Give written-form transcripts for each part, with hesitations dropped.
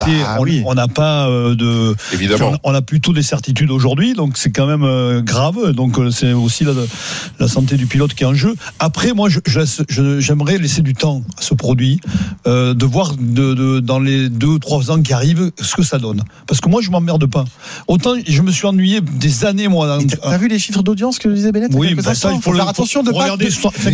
On n'a pas Évidemment. on a plutôt des certitudes aujourd'hui, donc c'est quand même grave. Donc c'est aussi la santé du pilote qui est en jeu. Après, moi, j'aimerais laisser du temps à ce produit, de voir dans les 2-3 ans qui arrivent ce que ça donne. Parce que moi, je m'emmerde pas. Autant je me suis ennuyé des années, moi. T'as vu les chiffres d'audience que disait Bennett? Oui, bah ça, il faut faire attention de pas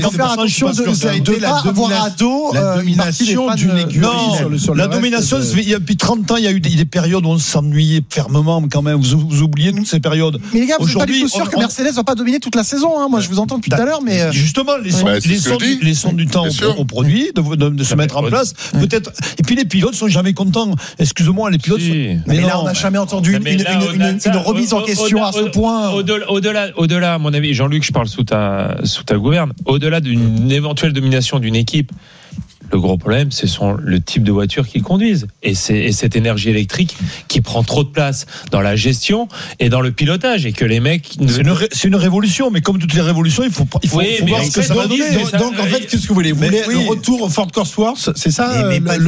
avoir à dos la domination d'une écurie sur le la reste, domination, depuis 30 ans, il y a eu des périodes où on s'ennuyait fermement quand même. Vous oubliez toutes ces périodes. Mais les gars, vous n'êtes pas du tout sûr que Mercedes va pas dominer toute la saison, hein. Moi, je vous entends depuis tout à l'heure, mais justement, laissons du temps au produit de se mettre en place. Peut-être. Et puis les pilotes sont jamais contents. Excuse-moi, les pilotes. Mais là, on n'a jamais entendu une remise en question à ce point. Au-delà, à mon avis, Jean-Luc, je parle sous ta gouverne. Au-delà d'une éventuelle domination d'une équipe, le gros problème, c'est le type de voiture qu'ils conduisent. Et cette énergie électrique qui prend trop de place dans la gestion et dans le pilotage. Et que les mecs. C'est une révolution, mais comme toutes les révolutions, il faut voir ce que ça va donner. Donc, en fait, qu'est-ce que vous voulez? Vous voulez le retour au Ford Cosworth? C'est ça? Non,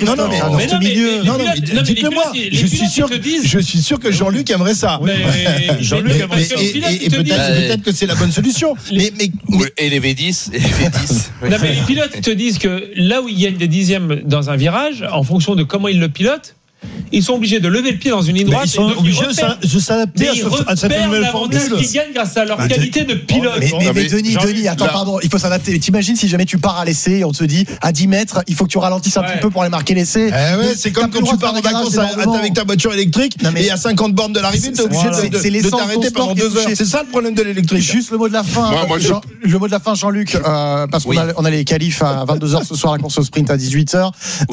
mais dites-moi. Je suis sûr que Jean-Luc aimerait ça. Jean-Luc aimerait ça. Et peut-être que c'est la bonne solution. Et les V10. Non, mais les pilotes te disent que là où ils gagnent des dixièmes dans un virage, en fonction de comment ils le pilotent, ils sont obligés de lever le pied dans une ligne droite. Ils sont obligés de s'adapter à cette nouvelle formule. Ils gagnent grâce à leur qualité de pilote. Mais Denis, attends, pardon, il faut s'adapter. T'imagines si jamais tu pars à l'essai et on te dit à 10 mètres, il faut que tu ralentisses un petit peu pour aller marquer l'essai. C'est comme quand tu pars en vacances avec ta voiture électrique et à 50 bornes de l'arrivée, tu es obligé de t'arrêter pendant 2 heures. C'est ça le problème de l'électrique. Juste le mot de la fin. Le mot de la fin, Jean-Luc, parce qu'on a les qualifs à 22h ce soir, la course au sprint à 18h.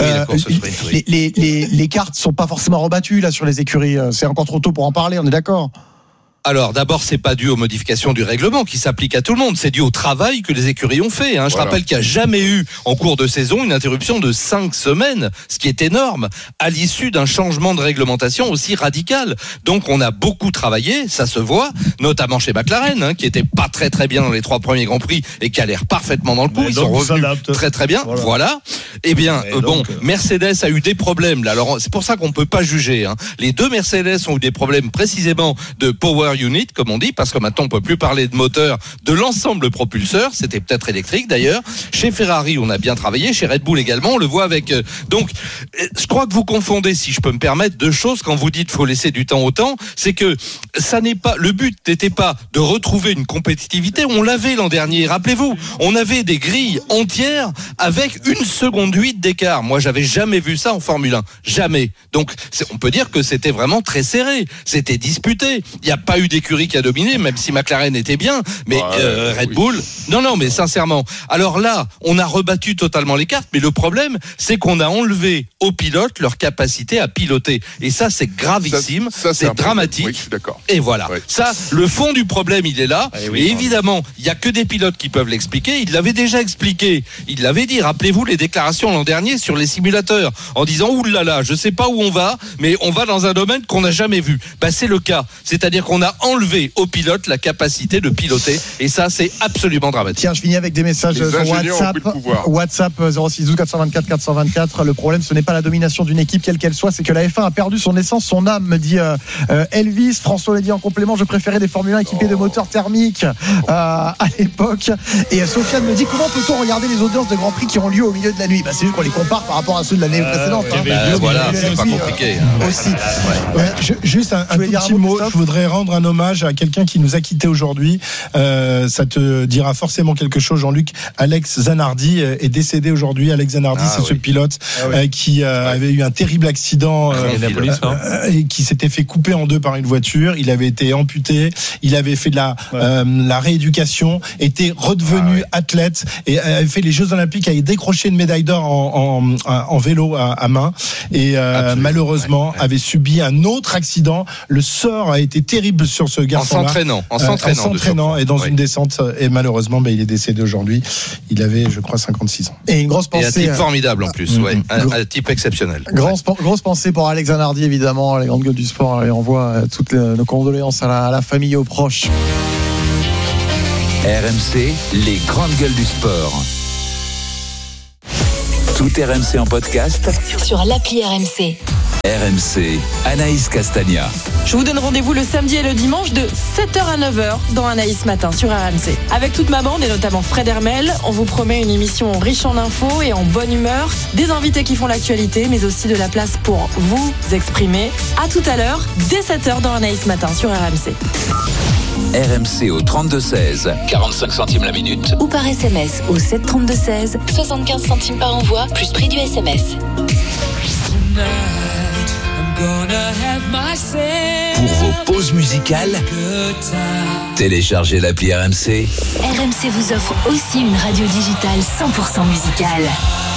Les cartes sont pas forcément rebattues là sur les écuries. C'est encore trop tôt pour en parler, on est d'accord? Alors d'abord, c'est pas dû aux modifications du règlement qui s'appliquent à tout le monde, c'est dû au travail que les écuries ont fait. Je rappelle qu'il n'y a jamais eu en cours de saison une interruption de 5 semaines, ce qui est énorme, à l'issue d'un changement de réglementation aussi radical. Donc on a beaucoup travaillé, ça se voit, notamment chez McLaren, qui était pas très très bien dans les 3 premiers Grands Prix et qui a l'air parfaitement dans le coup. Ils sont revenus très très bien. Voilà. Eh bien, Mercedes a eu des problèmes là. Alors c'est pour ça qu'on peut pas juger. Les 2 Mercedes ont eu des problèmes précisément de power unit, comme on dit, parce que maintenant on peut plus parler de moteur, de l'ensemble propulseur, c'était peut-être électrique d'ailleurs. Chez Ferrari, on a bien travaillé, chez Red Bull également, on le voit avec. Donc, je crois que vous confondez, si je peux me permettre, 2 choses quand vous dites faut laisser du temps au temps. C'est que ça n'est pas, le but n'était pas de retrouver une compétitivité. On l'avait l'an dernier, rappelez-vous, on avait des grilles entières avec 1 seconde 8 d'écart. Moi, j'avais jamais vu ça en Formule 1, jamais. Donc, on peut dire que c'était vraiment très serré, c'était disputé. Il n'y a pas eu d'écurie qui a dominé, même si McLaren était bien, mais Red Bull, non, mais sincèrement. Alors là, on a rebattu totalement les cartes, mais le problème, c'est qu'on a enlevé aux pilotes leur capacité à piloter. Et ça, c'est gravissime, c'est dramatique. Oui, je suis d'accord. Et voilà. Oui. Ça, le fond du problème, il est là. Et évidemment, il n'y a que des pilotes qui peuvent l'expliquer. Il l'avait déjà expliqué. Il l'avait dit. Rappelez-vous les déclarations l'an dernier sur les simulateurs, en disant oulala, je sais pas où on va, mais on va dans un domaine qu'on n'a jamais vu. C'est le cas. C'est-à-dire qu'on a enlevé aux pilotes la capacité de piloter, et ça c'est absolument dramatique. Tiens, je finis avec des messages sur WhatsApp 0612 424 424. Le problème, ce n'est pas la domination d'une équipe quelle qu'elle soit, c'est que la F1 a perdu son essence, son âme, me dit Elvis. François l'a dit en complément, je préférais des Formule 1 équipés de moteurs thermiques à l'époque. Et Sofiane me dit comment peut-on regarder les audiences de Grand Prix qui ont lieu au milieu de la nuit? C'est juste qu'on les compare par rapport à ceux de l'année précédente. Voilà, c'est pas compliqué. Aussi. Juste un tout petit mot, je voudrais rendre un hommage à quelqu'un qui nous a quittés aujourd'hui. Ça te dira forcément quelque chose, Jean-Luc. Alex Zanardi est décédé aujourd'hui. Alex Zanardi, ce pilote qui avait eu un terrible accident et qui s'était fait couper en 2 par une voiture. Il avait été amputé. Il avait fait de la rééducation, était redevenu athlète et avait fait les Jeux Olympiques, avait décroché une médaille d'or en vélo à main et malheureusement avait subi un autre accident. Le sort a été terrible sur ce garçon. En s'entraînant et dans une descente, et malheureusement il est décédé aujourd'hui. Il avait, je crois, 56 ans. Et une grosse pensée. Et un type formidable en plus, un type exceptionnel. Grosse pensée pour Alex Zanardi, évidemment, les grandes gueules du sport, et on voit toutes nos condoléances à la famille et aux proches. RMC, les grandes gueules du sport. Tout RMC en podcast sur l'appli RMC. RMC, Anaïs Castagna. Je vous donne rendez-vous le samedi et le dimanche de 7h à 9h dans Anaïs Matin sur RMC. Avec toute ma bande et notamment Fred Hermel, on vous promet une émission riche en infos et en bonne humeur, des invités qui font l'actualité, mais aussi de la place pour vous exprimer. À tout à l'heure, dès 7h dans Anaïs Matin sur RMC. RMC au 32-16, 45 centimes la minute. Ou par SMS au 732-16, 75 centimes par envoi, plus prix du SMS. Pour vos pauses musicales, téléchargez l'appli RMC. RMC vous offre aussi une radio digitale 100% musicale.